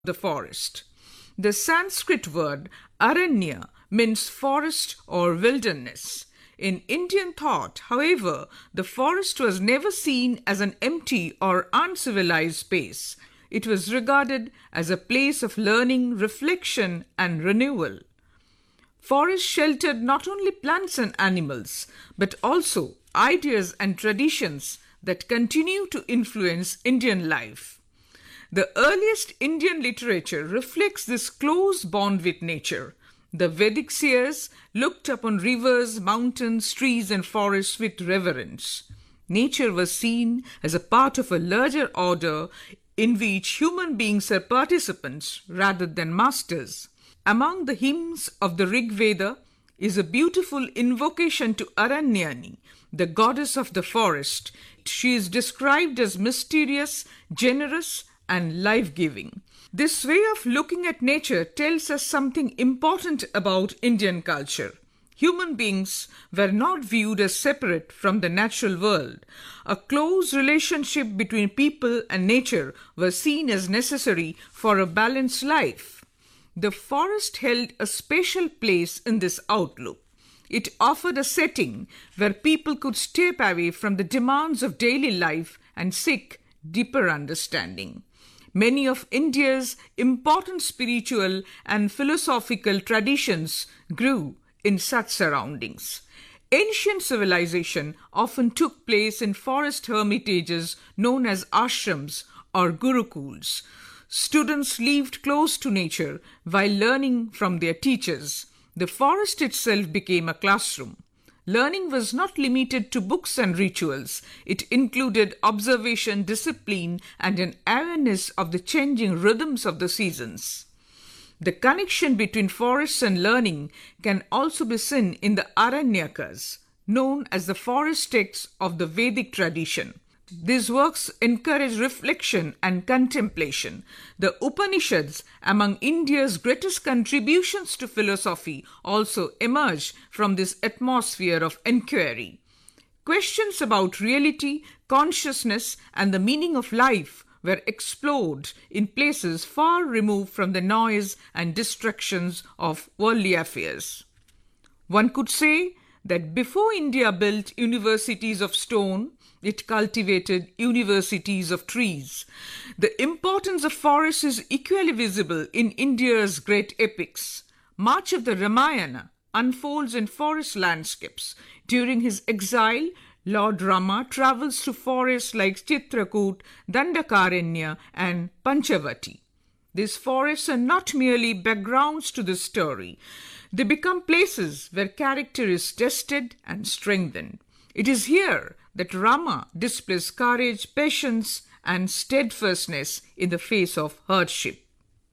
the forest. The Sanskrit word aranya means forest or wilderness. In Indian thought, however, the forest was never seen as an empty or uncivilized space. It was regarded as a place of learning, reflection, and renewal. Forests sheltered not only plants and animals, but also ideas and traditions that continue to influence Indian life. The earliest Indian literature reflects this close bond with nature. The Vedic seers looked upon rivers, mountains, trees, and forests with reverence. Nature was seen as a part of a larger order in which human beings are participants rather than masters. Among the hymns of the Rig Veda is a beautiful invocation to Aranyani, the goddess of the forest. She is described as mysterious, generous, and life-giving. This way of looking at nature tells us something important about Indian culture. Human beings were not viewed as separate from the natural world. A close relationship between people and nature was seen as necessary for a balanced life. The forest held a special place in this outlook. It offered a setting where people could step away from the demands of daily life and seek deeper understanding. Many of India's important spiritual and philosophical traditions grew in such surroundings. Ancient civilization often took place in forest hermitages known as ashrams or gurukuls. Students lived close to nature while learning from their teachers. The forest itself became a classroom. Learning was not limited to books and rituals. It included observation, discipline, and an awareness of the changing rhythms of the seasons. The connection between forests and learning can also be seen in the Aranyakas, known as the forest texts of the Vedic tradition. These works encourage reflection and contemplation. The Upanishads, among India's greatest contributions to philosophy, also emerge from this atmosphere of inquiry. Questions about reality, consciousness, and the meaning of life were explored in places far removed from the noise and distractions of worldly affairs. One could say that before India built universities of stone, it cultivated universities of trees. The importance of forests is equally visible in India's great epics. Much of the Ramayana unfolds in forest landscapes. During his exile, Lord Rama travels through forests like Chitrakoot, Dandakaranya, and Panchavati. These forests are not merely backgrounds to the story. They become places where character is tested and strengthened. It is here that Rama displays courage, patience, and steadfastness in the face of hardship.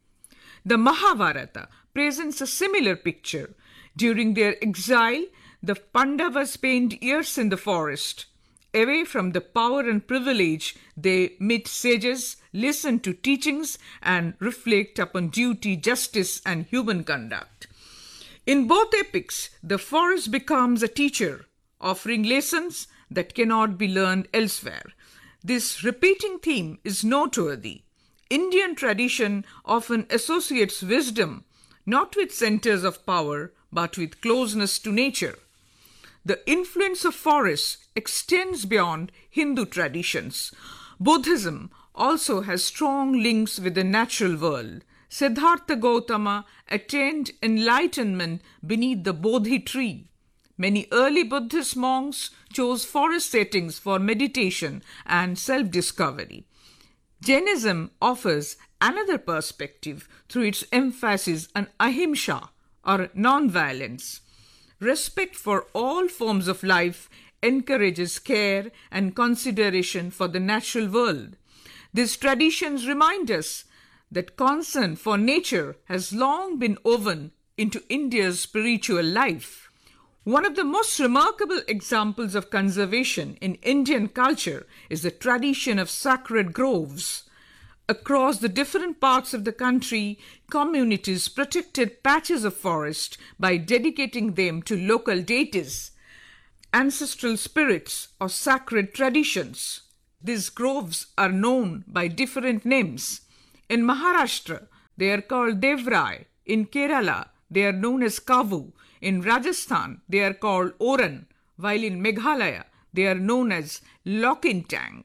The Mahabharata presents a similar picture. During their exile, the Pandavas spent years in the forest. Away from the power and privilege, they meet sages, listen to teachings, and reflect upon duty, justice, and human conduct. In both epics, the forest becomes a teacher, offering lessons that cannot be learned elsewhere. This repeating theme is noteworthy. Indian tradition often associates wisdom not with centers of power, but with closeness to nature. The influence of forests extends beyond Hindu traditions. Buddhism also has strong links with the natural world. Siddhartha Gautama attained enlightenment beneath the Bodhi tree. Many early Buddhist monks chose forest settings for meditation and self-discovery. Jainism offers another perspective through its emphasis on ahimsa, or non-violence. Respect for all forms of life encourages care and consideration for the natural world. These traditions remind us that concern for nature has long been woven into India's spiritual life. One of the most remarkable examples of conservation in Indian culture is the tradition of sacred groves. Across the different parts of the country, communities protected patches of forest by dedicating them to local deities, ancestral spirits, or sacred traditions. These groves are known by different names. In Maharashtra, they are called Devrai. In Kerala, they are known as Kavu. In Rajasthan, they are called Oran, while in Meghalaya, they are known as Lokintang.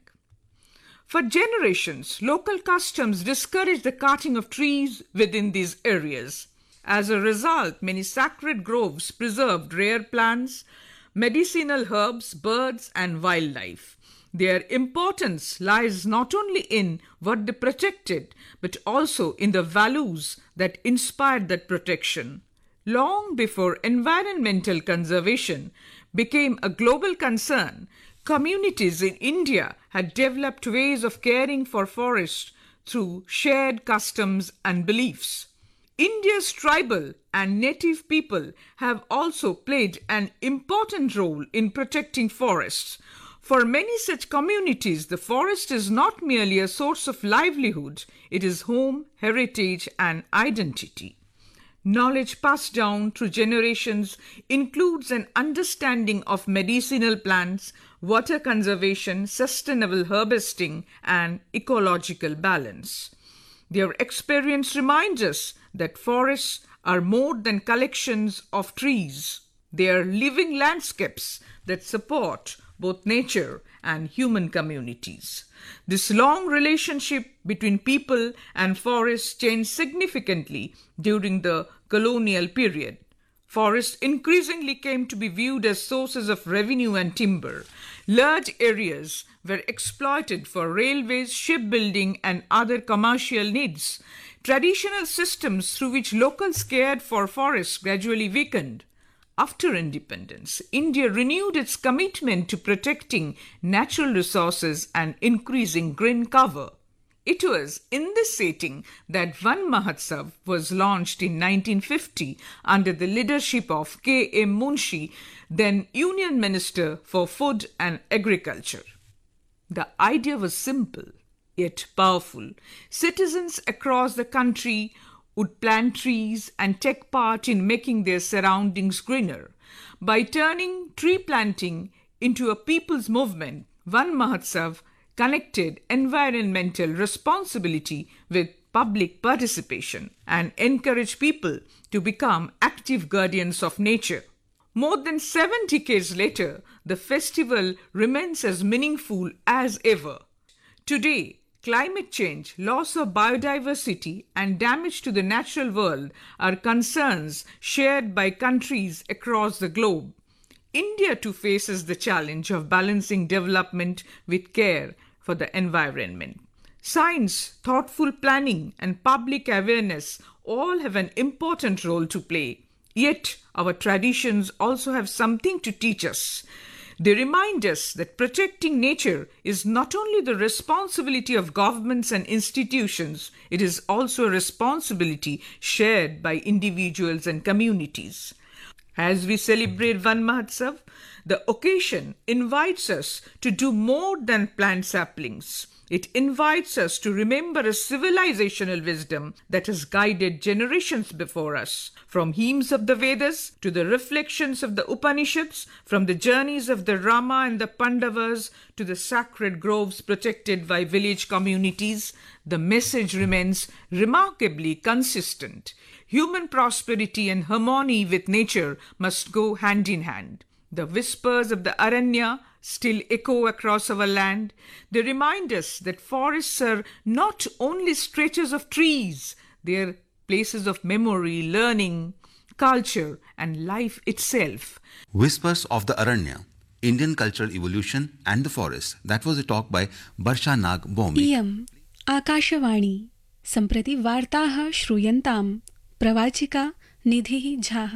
For generations, local customs discouraged the cutting of trees within these areas. As a result, many sacred groves preserved rare plants, medicinal herbs, birds, and wildlife. Their importance lies not only in what they protected, but also in the values that inspired that protection. Long before environmental conservation became a global concern, communities in India had developed ways of caring for forests through shared customs and beliefs. India's tribal and native people have also played an important role in protecting forests. For many such communities, the forest is not merely a source of livelihood, it is home, heritage, and identity. Knowledge passed down through generations includes an understanding of medicinal plants, water conservation, sustainable harvesting, and ecological balance. Their experience reminds us that forests are more than collections of trees. They are living landscapes that support both nature and human communities. This long relationship between people and forests changed significantly during the colonial period. Forests increasingly came to be viewed as sources of revenue and timber. Large areas were exploited for railways, shipbuilding, and other commercial needs. Traditional systems through which locals cared for forests gradually weakened. After independence, India renewed its commitment to protecting natural resources and increasing green cover. It was in this setting that Van Mahotsav was launched in 1950 under the leadership of K. M. Munshi, then Union Minister for Food and Agriculture. The idea was simple yet powerful. Citizens across the country would plant trees and take part in making their surroundings greener. By turning tree planting into a people's movement, Van Mahotsav connected environmental responsibility with public participation and encouraged people to become active guardians of nature. More than 7 decades later, the festival remains as meaningful as ever. Today, climate change, loss of biodiversity, and damage to the natural world are concerns shared by countries across the globe. India too faces the challenge of balancing development with care for the environment. Science, thoughtful planning, and public awareness all have an important role to play. Yet, our traditions also have something to teach us. They remind us that protecting nature is not only the responsibility of governments and institutions, it is also a responsibility shared by individuals and communities. As we celebrate Van Mahotsav, the occasion invites us to do more than plant saplings. It invites us to remember a civilizational wisdom that has guided generations before us. From hymns of the Vedas to the reflections of the Upanishads, from the journeys of the Rama and the Pandavas to the sacred groves protected by village communities, the message remains remarkably consistent. Human prosperity and harmony with nature must go hand in hand. The whispers of the Aranya still echo across our land. They remind us that forests are not only stretches of trees, they are places of memory, learning, culture, and life itself. Whispers of the Aranya, Indian Cultural Evolution and the Forest. That was a talk by Barsha Nag Bhome. इयम् आकाशवाणी सम्प्रति वार्ताः श्रूयन्ताम् प्रवाचिका निधिः झाः।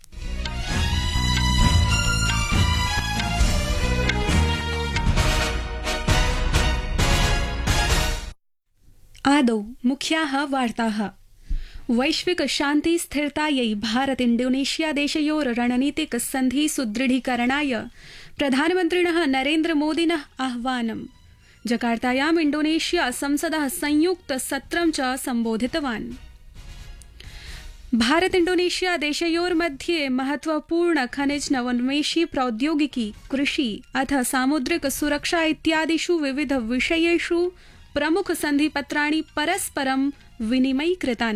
आदौ मुख्याः वार्ताः। वैश्विक शान्ति स्थिरतायै Bharat Indonesia देशयोर रणनीतिक सन्धि सुदृढीकरणाय प्रधानमन्त्रिणः Narendra मोदिनः आह्वानम्। जकार्तायाम् Indonesia संसदः संयुक्त सत्रं च सम्बोधितवान्। भारत इंडोनेशिया देशयोर्मध्ये महत्वपूर्ण खनिज नवोन्मेषी प्रौद्योगिकी, कृषि अथ सामुद्रिक सुरक्षा इत्यादिषु विविध विषयेषु प्रमुख सन्धिपत्राणि परस्परं विनिमयीकृतानि।